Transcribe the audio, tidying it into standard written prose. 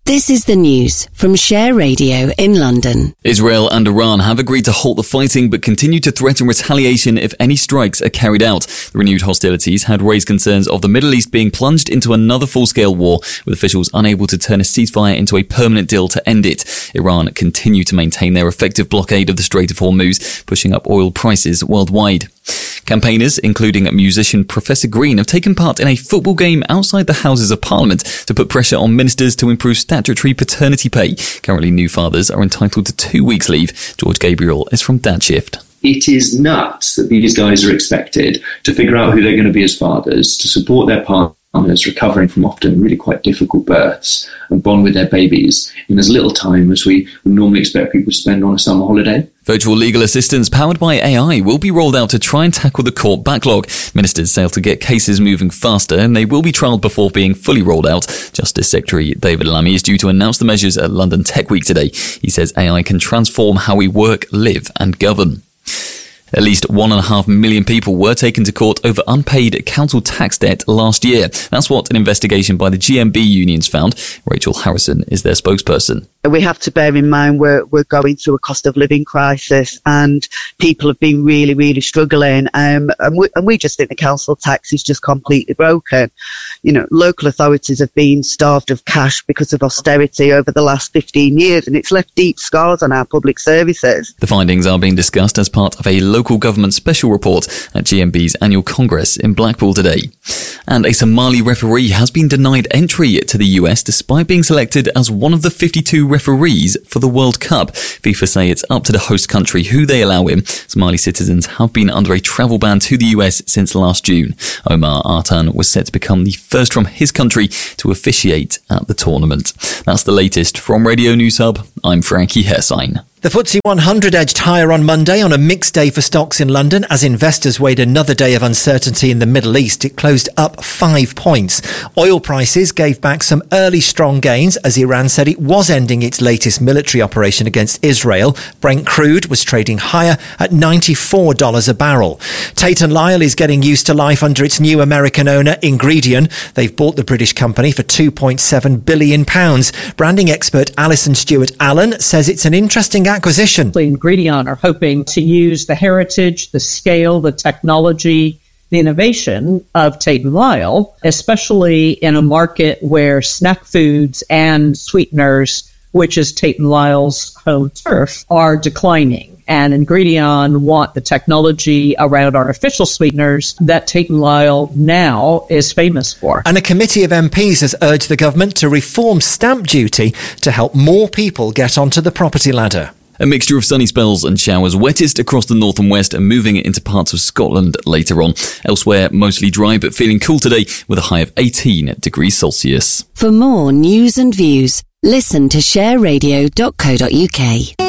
This is the news from Share Radio in London. Israel and Iran have agreed to halt the fighting but continue to threaten retaliation if any strikes are carried out. The renewed hostilities had raised concerns of the Middle East being plunged into another full-scale war, with officials unable to turn a ceasefire into a permanent deal to end it. Iran continue to maintain their effective blockade of the Strait of Hormuz, pushing up oil prices worldwide. Campaigners, including musician Professor Green, have taken part in a football game outside the Houses of Parliament to put pressure on ministers to improve statutory paternity pay. Currently, new fathers are entitled to 2 weeks' leave. George Gabriel is from Dad Shift. It is nuts that these guys are expected to figure out who they're going to be as fathers, to support their partners recovering from often really quite difficult births and bond with their babies in as little time as we would normally expect people to spend on a summer holiday. Virtual legal assistants powered by AI will be rolled out to try and tackle the court backlog. Ministers sail to get cases moving faster, and they will be trialled before being fully rolled out. Justice Secretary David Lammy is due to announce the measures at London Tech Week today. He says AI can transform how we work, live and govern. At least 1.5 million people were taken to court over unpaid council tax debt last year. That's what an investigation by the GMB unions found. Rachel Harrison is their spokesperson. We have to bear in mind we're going through a cost of living crisis, and people have been really, really struggling. And we just think the council tax is just completely broken. You know, local authorities have been starved of cash because of austerity over the last 15 years, and it's left deep scars on our public services. The findings are being discussed as part of a local government special report at GMB's annual Congress in Blackpool today. And a Somali referee has been denied entry to the US despite being selected as one of the 52 referees for the World Cup. FIFA say it's up to the host country who they allow in. Somali citizens have been under a travel ban to the US since last June. Omar Artan was set to become the first from his country to officiate at the tournament. That's the latest from Radio News Hub. I'm Frankie Hersign. The FTSE 100 edged higher on Monday on a mixed day for stocks in London as investors weighed another day of uncertainty in the Middle East. It closed up 5 points. Oil prices gave back some early strong gains as Iran said it was ending its latest military operation against Israel. Brent crude was trading higher at $94 a barrel. Tate & Lyle is getting used to life under its new American owner, Ingredion. They've bought the British company for £2.7 billion. Branding expert Alison Stewart-Allen says it's an interesting acquisition. Ingredion are hoping to use the heritage, the scale, the technology, the innovation of Tate & Lyle, especially in a market where snack foods and sweeteners, which is Tate & Lyle's home turf, are declining. And Ingredion want the technology around artificial sweeteners that Tate & Lyle now is famous for. And a committee of MPs has urged the government to reform stamp duty to help more people get onto the property ladder. A mixture of sunny spells and showers, wettest across the north and west and moving into parts of Scotland later on. Elsewhere, mostly dry but feeling cool today with a high of 18 degrees Celsius. For more news and views, listen to shareradio.co.uk.